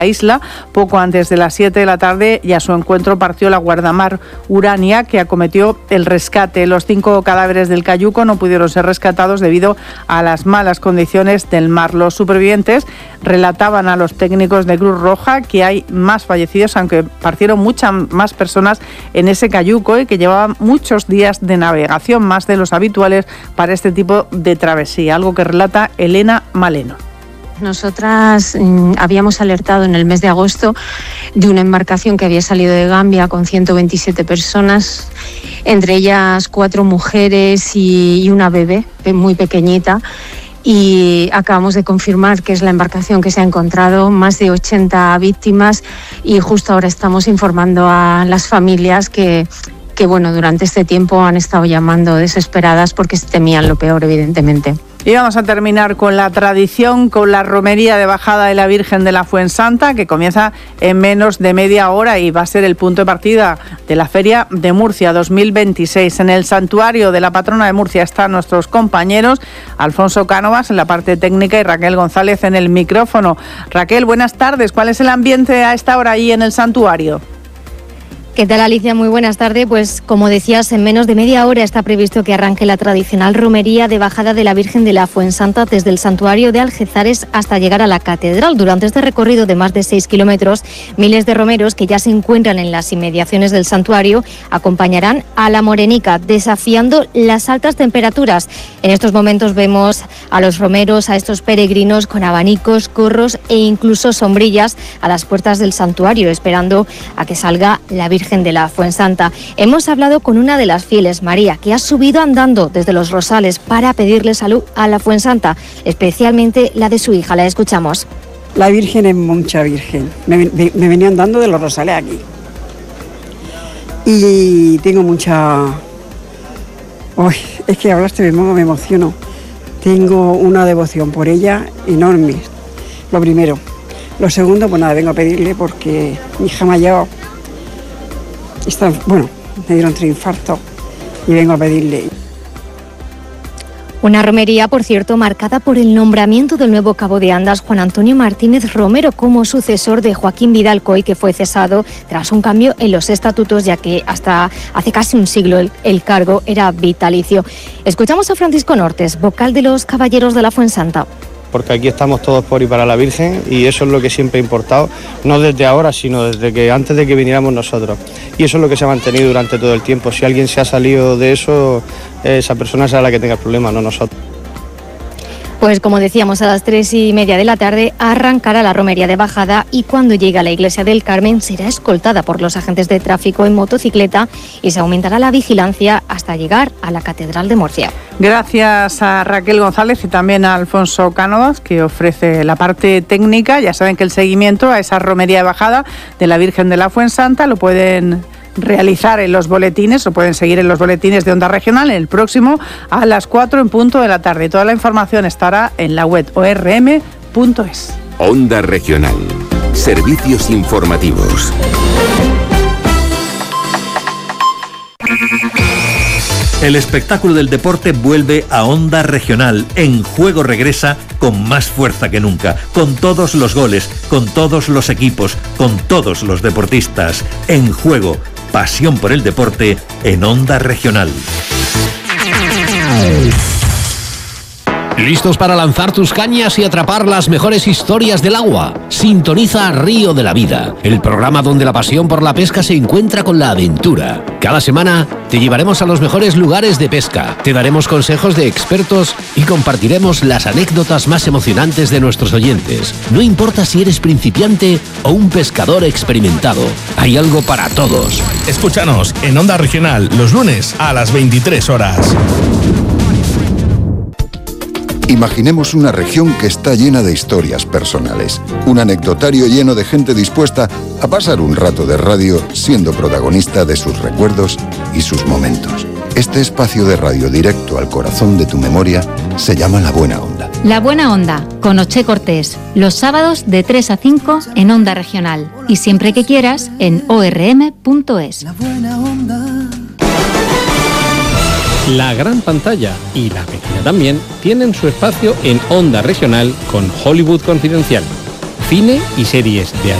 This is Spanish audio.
isla. Poco antes de las 7 de la tarde y a su encuentro partió la guardamar Urania, que acometió el rescate. Los 5 cadáveres del cayuco no pudieron ser rescatados debido a las malas condiciones del mar. Los supervivientes relataban a los técnicos de Cruz Roja que hay más fallecidos, aunque partieron muchas más personas en ese cayuco y que llevaban muchos días de navegación, más de los habituales para este tipo de travesía, algo que relata Elena Maleno. Nosotras habíamos alertado en el mes de agosto de una embarcación que había salido de Gambia con 127 personas, entre ellas 4 mujeres y una bebé muy pequeñita. Y acabamos de confirmar que es la embarcación que se ha encontrado, más de 80 víctimas, y justo ahora estamos informando a las familias que durante este tiempo han estado llamando desesperadas porque temían lo peor, evidentemente. Y vamos a terminar con la tradición, con la romería de bajada de la Virgen de la Fuensanta, que comienza en menos de media hora y va a ser el punto de partida de la Feria de Murcia 2026. En el santuario de la patrona de Murcia están nuestros compañeros Alfonso Cánovas en la parte técnica y Raquel González en el micrófono. Raquel, buenas tardes. ¿Cuál es el ambiente a esta hora allí en el santuario? ¿Qué tal, Alicia? Muy buenas tardes. Pues como decías, en menos de media hora está previsto que arranque la tradicional romería de bajada de la Virgen de la Fuensanta desde el santuario de Algezares hasta llegar a la catedral. Durante este recorrido de más de 6 kilómetros, miles de romeros que ya se encuentran en las inmediaciones del santuario acompañarán a la morenica, desafiando las altas temperaturas. En estos momentos vemos a los romeros, a estos peregrinos con abanicos, gorros e incluso sombrillas a las puertas del santuario, esperando a que salga la Virgen de la Fuensanta. Hemos hablado con una de las fieles, María, que ha subido andando desde los Rosales para pedirle salud a la Fuensanta, especialmente la de su hija. La escuchamos. La Virgen es mucha Virgen. Me venía andando de los Rosales aquí. Y tengo mucha... Uy, es que hablaste, me emociono. Tengo una devoción por ella enorme, lo primero. Lo segundo, pues nada, vengo a pedirle porque mi hija mayor... me dieron 3 infartos y vengo a pedirle. Una romería, por cierto, marcada por el nombramiento del nuevo cabo de Andas, Juan Antonio Martínez Romero, como sucesor de Joaquín Vidal Coy, que fue cesado tras un cambio en los estatutos, ya que hasta hace casi un siglo el cargo era vitalicio. Escuchamos a Francisco Nortes, vocal de los Caballeros de la Fuensanta. Porque aquí estamos todos por y para la Virgen y eso es lo que siempre ha importado, no desde ahora, sino desde que antes de que viniéramos nosotros. Y eso es lo que se ha mantenido durante todo el tiempo. Si alguien se ha salido de eso, esa persona será la que tenga el problema, no nosotros. Pues como decíamos, a las 3:30 de la tarde arrancará la romería de bajada y cuando llegue a la iglesia del Carmen será escoltada por los agentes de tráfico en motocicleta y se aumentará la vigilancia hasta llegar a la Catedral de Murcia. Gracias a Raquel González y también a Alfonso Cánovas, que ofrece la parte técnica. Ya saben que el seguimiento a esa romería de bajada de la Virgen de la Fuensanta lo pueden realizar en los boletines, o pueden seguir en los boletines de Onda Regional, el próximo a las 4 en punto de la tarde. Toda la información estará en la web orm.es. Onda Regional. Servicios informativos. El espectáculo del deporte vuelve a Onda Regional. En Juego regresa con más fuerza que nunca, con todos los goles, con todos los equipos, con todos los deportistas. En Juego, pasión por el deporte en Onda Regional. ¿Listos para lanzar tus cañas y atrapar las mejores historias del agua? Sintoniza Río de la Vida, el programa donde la pasión por la pesca se encuentra con la aventura. Cada semana te llevaremos a los mejores lugares de pesca, te daremos consejos de expertos y compartiremos las anécdotas más emocionantes de nuestros oyentes. No importa si eres principiante o un pescador experimentado, hay algo para todos. Escúchanos en Onda Regional los lunes a las 23 horas. Imaginemos una región que está llena de historias personales, un anecdotario lleno de gente dispuesta a pasar un rato de radio siendo protagonista de sus recuerdos y sus momentos. Este espacio de radio directo al corazón de tu memoria se llama La Buena Onda. La Buena Onda, con Oche Cortés, los sábados de 3 a 5 en Onda Regional y siempre que quieras en orm.es. La Buena Onda. La gran pantalla y la pequeña también tienen su espacio en Onda Regional con Hollywood Confidencial. cine y series de